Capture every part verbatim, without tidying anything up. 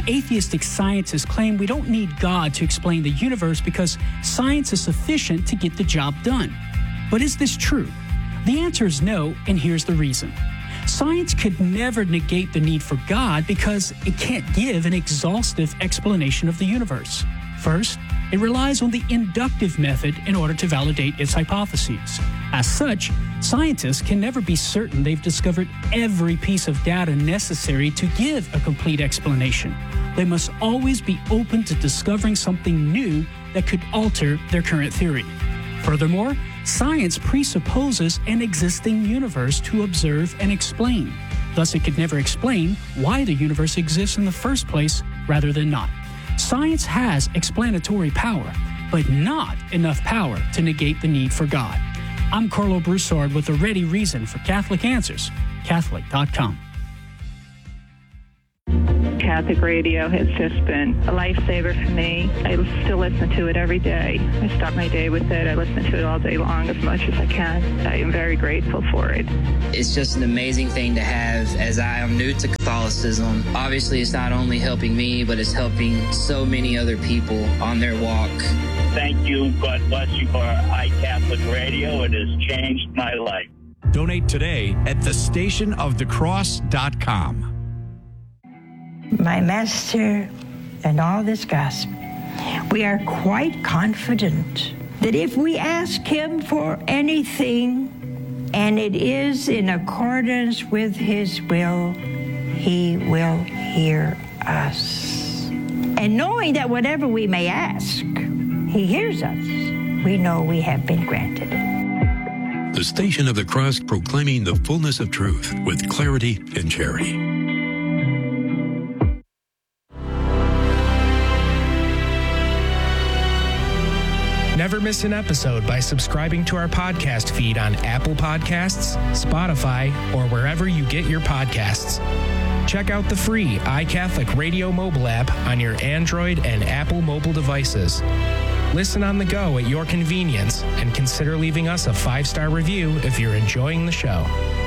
Some atheistic scientists claim we don't need God to explain the universe because science is sufficient to get the job done. But is this true? The answer is no, and here's the reason. Science could never negate the need for God because it can't give an exhaustive explanation of the universe. First, it relies on the inductive method in order to validate its hypotheses. As such, scientists can never be certain they've discovered every piece of data necessary to give a complete explanation. They must always be open to discovering something new that could alter their current theory. Furthermore, science presupposes an existing universe to observe and explain. Thus, it could never explain why the universe exists in the first place rather than not. Science has explanatory power, but not enough power to negate the need for God. I'm Carlo Broussard with a ready reason for Catholic Answers, Catholic dot com. Catholic radio has just been a lifesaver for me. I still listen to it every day. I start my day with it. I listen to it all day long as much as I can. I am very grateful for it. It's just an amazing thing to have as I am new to Catholicism. Obviously, it's not only helping me, but it's helping so many other people on their walk. Thank you. God bless you for iCatholic Radio. It has changed my life. Donate today at the station of the cross dot com. My Master and all this gospel, we are quite confident that if we ask him for anything, and it is in accordance with his will, he will hear us. And knowing that whatever we may ask, he hears us, we know we have been granted it. The Station of the Cross, proclaiming the fullness of truth with clarity and charity. Never miss an episode by subscribing to our podcast feed on Apple Podcasts, Spotify, or wherever you get your podcasts. Check out the free iCatholic Radio mobile app on your Android and Apple mobile devices. Listen on the go at your convenience and consider leaving us a five-star review if you're enjoying the show.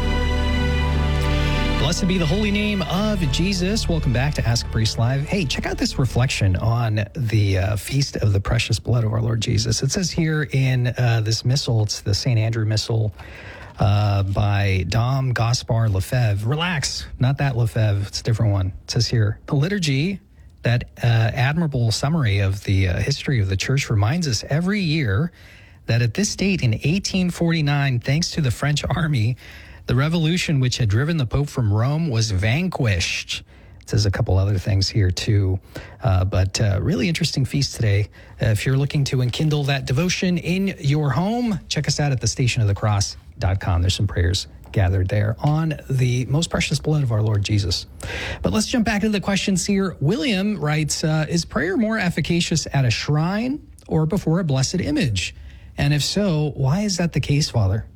Blessed be the holy name of Jesus. Welcome back to Ask a Priest Live. Hey, check out this reflection on the uh, Feast of the Precious Blood of our Lord Jesus. It says here in uh, this missal, it's the Saint Andrew Missal uh, by Dom Gaspar Lefebvre. Relax, not that Lefebvre, it's a different one. It says here, the liturgy, that uh, admirable summary of the uh, history of the Church, reminds us every year that at this date in eighteen forty-nine, thanks to the French army, the revolution which had driven the Pope from Rome was vanquished. It says a couple other things here too, uh, but uh, really interesting feast today. Uh, if you're looking to enkindle that devotion in your home, check us out at the station of the cross dot com. There's some prayers gathered there on the most precious blood of our Lord Jesus. But let's jump back into the questions here. William writes, uh, is prayer more efficacious at a shrine or before a blessed image? And if so, why is that the case, Father?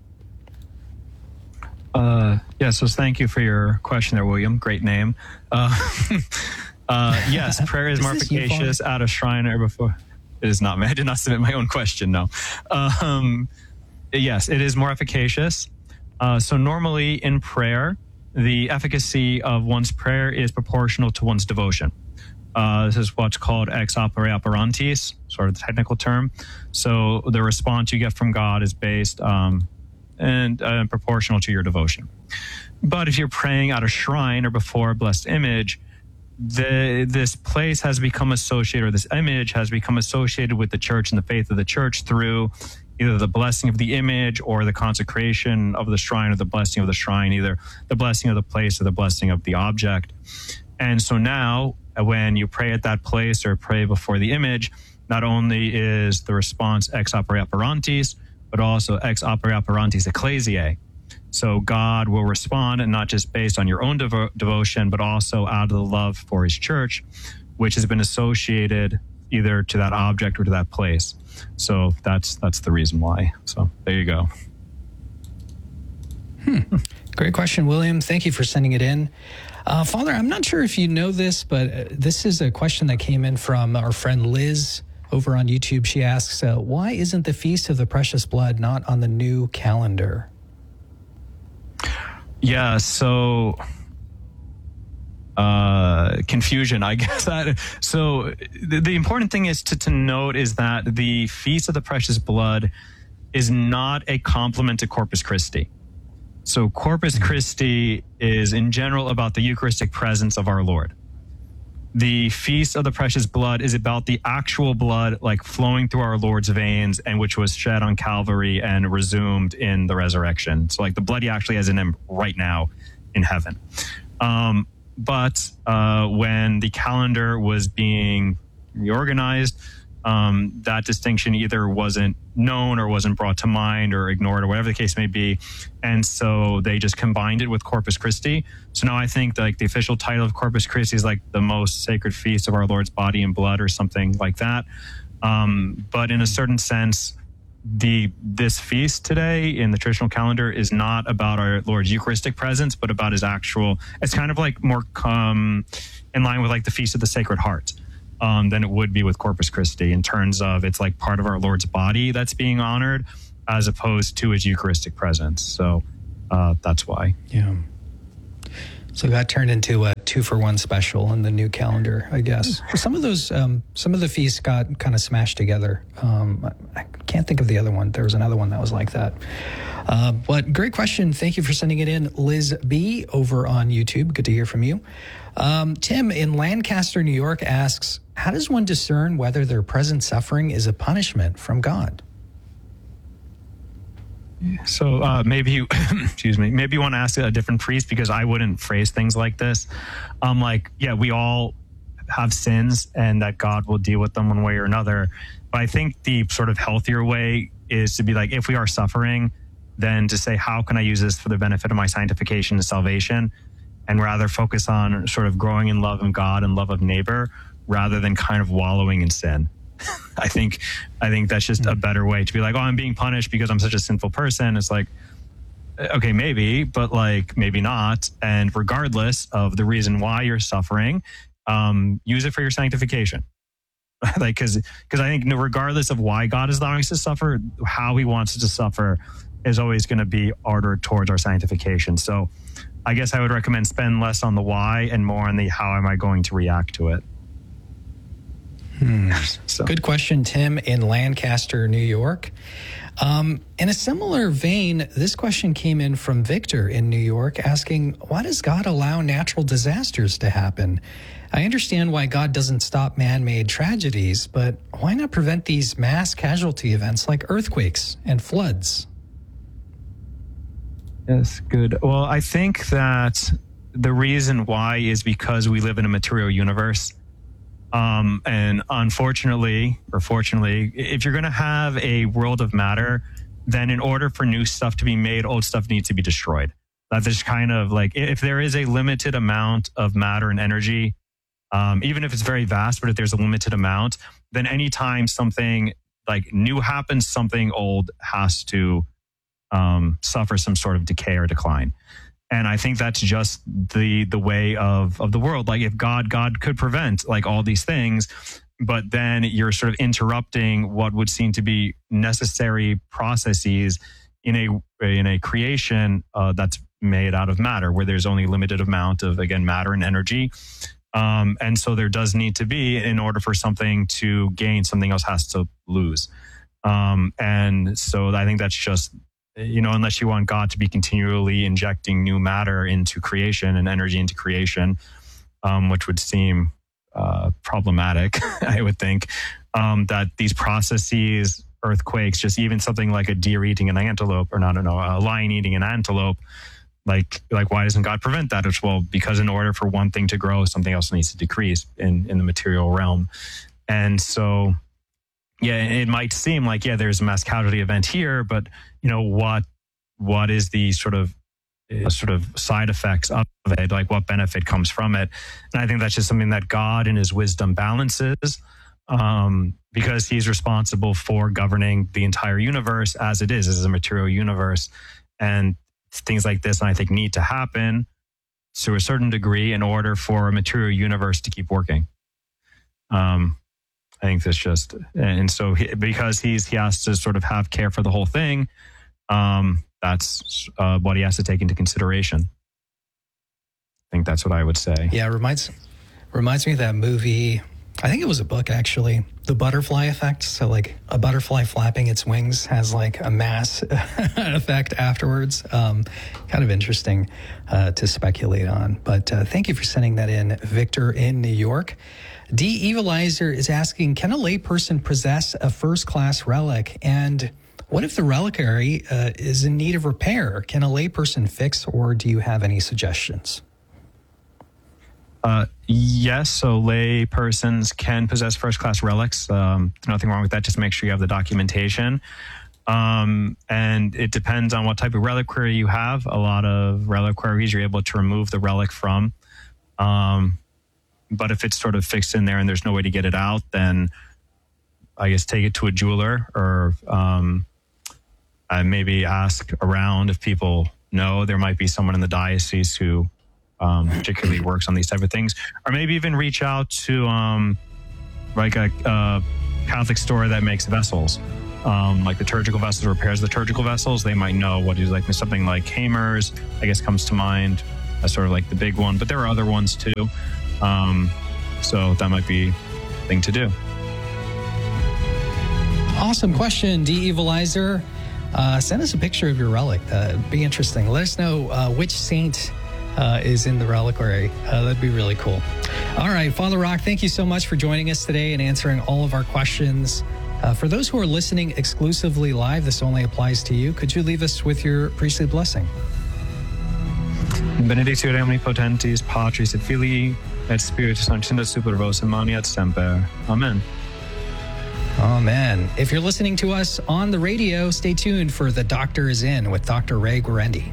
Uh, yeah, so thank you for your question there, William. Great name. Uh, uh, yes, prayer is, is more efficacious at a shrine or before. It is not me. I did not submit my own question, no. Um, yes, it is more efficacious. Uh, so normally in prayer, the efficacy of one's prayer is proportional to one's devotion. Uh, this is what's called ex opere operantis, sort of the technical term. So the response you get from God is based um, and uh, proportional to your devotion. But if you're praying at a shrine or before a blessed image, the, this place has become associated, or this image has become associated with the church and the faith of the church through either the blessing of the image or the consecration of the shrine or the blessing of the shrine, either the blessing of the place or the blessing of the object. And so now, when you pray at that place or pray before the image, not only is the response ex opere operantis, but also ex opere operantis ecclesiae. So God will respond, and not just based on your own devo- devotion, but also out of the love for his church, which has been associated either to that object or to that place. So that's that's the reason why. So there you go. Hmm. Great question, William. Thank you for sending it in. Uh, Father, I'm not sure if you know this, but uh, this is a question that came in from our friend Liz over on YouTube. She asks, uh, why isn't the Feast of the Precious Blood not on the new calendar? Yeah, so uh, confusion, I guess. So the, the important thing is to, to note is that the Feast of the Precious Blood is not a complement to Corpus Christi. So Corpus Christi is in general about the Eucharistic presence of our Lord. The Feast of the Precious Blood is about the actual blood like flowing through our Lord's veins and which was shed on Calvary and resumed in the resurrection. So like the blood he actually has in him right now in heaven. Um, but uh, when the calendar was being reorganized, um, that distinction either wasn't known or wasn't brought to mind or ignored or whatever the case may be. And so they just combined it with Corpus Christi. So now I think like the official title of Corpus Christi is like the most sacred feast of our Lord's body and blood or something like that. Um, but in a certain sense, the this feast today in the traditional calendar is not about our Lord's Eucharistic presence, but about his actual, it's kind of like more um, in line with like the Feast of the Sacred Heart. Um, than it would be with Corpus Christi in terms of it's like part of our Lord's body that's being honored as opposed to his Eucharistic presence. So uh, that's why. Yeah. So that turned into a two for one special in the new calendar, I guess. Some of those, um, some of the feasts got kind of smashed together. Um, I can't think of the other one. There was another one that was like that. Uh, but great question. Thank you for sending it in, Liz B. over on YouTube. Good to hear from you. Um, Tim in Lancaster, New York asks, how does one discern whether their present suffering is a punishment from God? So uh, maybe you, excuse me, maybe you want to ask a different priest because I wouldn't phrase things like this. Um, like, yeah, we all have sins and that God will deal with them one way or another. But I think the sort of healthier way is to be like, if we are suffering, then to say, how can I use this for the benefit of my sanctification and salvation? And rather focus on sort of growing in love of God and love of neighbor rather than kind of wallowing in sin. I think I think that's just a better way to be like, oh, I'm being punished because I'm such a sinful person. It's like, okay, maybe, but like maybe not. And regardless of the reason why you're suffering, um, use it for your sanctification. Like, because because I think regardless of why God is allowing us to suffer, how he wants us to suffer is always going to be ordered towards our sanctification. So I guess I would recommend spend less on the why and more on the how am I going to react to it. Hmm. So. Good question, Tim in Lancaster, New York. Um, in a similar vein, this question came in from Victor in New York asking, why does God allow natural disasters to happen? I understand why God doesn't stop man-made tragedies, but why not prevent these mass casualty events like earthquakes and floods? Yes, good. Well, I think that the reason why is because we live in a material universe. Um, and unfortunately, or fortunately, if you're going to have a world of matter, then in order for new stuff to be made, old stuff needs to be destroyed. That's just kind of like, if there is a limited amount of matter and energy, um, even if it's very vast, but if there's a limited amount, then anytime something like new happens, something old has to um, suffer some sort of decay or decline. And I think that's just the the way of, of the world. Like if God, God could prevent like all these things, but then you're sort of interrupting what would seem to be necessary processes in a in a creation uh, that's made out of matter, where there's only a limited amount of, again, matter and energy. Um, and so there does need to be, in order for something to gain, something else has to lose. Um, and so I think that's just, you know, unless you want God to be continually injecting new matter into creation and energy into creation, um, which would seem uh, problematic, I would think, um, that these processes, earthquakes, just even something like a deer eating an antelope, or not, no, a lion eating an antelope, like, like why doesn't God prevent that? It's, well, because in order for one thing to grow, something else needs to decrease in, in the material realm. And so, yeah, it might seem like, yeah, there's a mass casualty event here, but you know, what, what is the sort of, uh, sort of side effects of it? Like what benefit comes from it? And I think that's just something that God in his wisdom balances, um, because he's responsible for governing the entire universe as it is, as a material universe. And things like this, I think, need to happen to a certain degree in order for a material universe to keep working. Um, I think that's just, and so he, because he's he has to sort of have care for the whole thing, um, that's uh, what he has to take into consideration. I think that's what I would say. Yeah, it reminds Reminds me of that movie. I think it was a book, actually. The Butterfly Effect. So, like, a butterfly flapping its wings has, like, a mass effect afterwards. Um, kind of interesting uh, to speculate on. But uh, thank you for sending that in, Victor in New York. D. Evilizer is asking, can a layperson possess a first-class relic? And what if the reliquary uh, is in need of repair? Can a layperson fix, or do you have any suggestions? Uh, yes, so lay persons can possess first-class relics. Um, there's nothing wrong with that. Just make sure you have the documentation. Um, and it depends on what type of reliquary you have. A lot of reliquaries you're able to remove the relic from. Um, but if it's sort of fixed in there and there's no way to get it out, then I guess take it to a jeweler, or um, uh, maybe ask around if people know. There might be someone in the diocese who Um, particularly works on these type of things, or maybe even reach out to um, like a, a Catholic store that makes vessels, um, like liturgical vessels, repairs liturgical vessels. They might know what is, like something like Hamer's, I guess, comes to mind as sort of like the big one, but there are other ones too. Um, so that might be a thing to do. Awesome question, D. Evilizer. Uh, send us a picture of your relic. Uh, it'd be interesting. Let us know uh, which saint Uh, is in the reliquary. Uh, that'd be really cool. All right, Father Rock, thank you so much for joining us today and answering all of our questions. Uh, for those who are listening exclusively live, this only applies to you. Could you leave us with your priestly blessing? Benedictio omnipotentis, Patris et Filii, et Spiritus Sancti, super vos mani et semper. Amen. Amen. If you're listening to us on the radio, stay tuned for The Doctor is In with Doctor Ray Guarendi.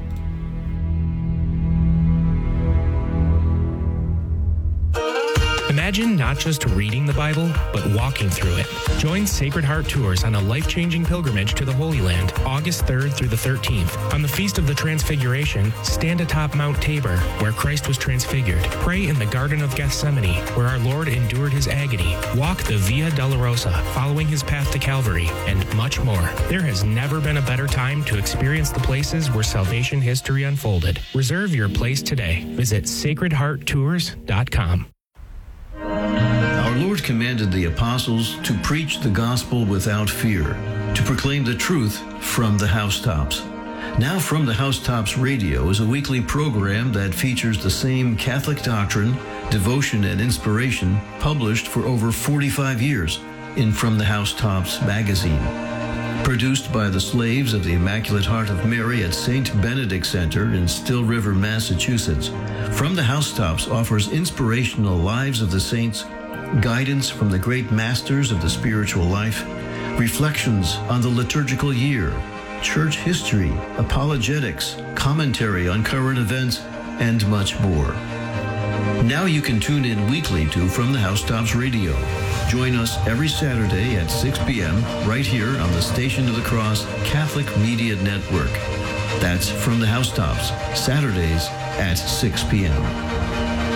Imagine not just reading the Bible, but walking through it. Join Sacred Heart Tours on a life-changing pilgrimage to the Holy Land, August third through the thirteenth. On the Feast of the Transfiguration, stand atop Mount Tabor, where Christ was transfigured. Pray in the Garden of Gethsemane, where our Lord endured his agony. Walk the Via Dolorosa, following his path to Calvary, and much more. There has never been a better time to experience the places where salvation history unfolded. Reserve your place today. Visit sacred heart tours dot com. Our Lord commanded the apostles to preach the gospel without fear, to proclaim the truth from the housetops. Now From the Housetops Radio is a weekly program that features the same Catholic doctrine, devotion, and inspiration published for over forty-five years in From the Housetops magazine. Produced by the slaves of the Immaculate Heart of Mary at Saint Benedict Center in Still River, Massachusetts, From the Housetops offers inspirational lives of the saints, guidance from the great masters of the spiritual life, reflections on the liturgical year, church history, apologetics, commentary on current events, and much more. Now you can tune in weekly to From the Housetops Radio. Join us every Saturday at six p.m. right here on the Station of the Cross Catholic Media Network. That's From the Housetops, Saturdays at six p.m.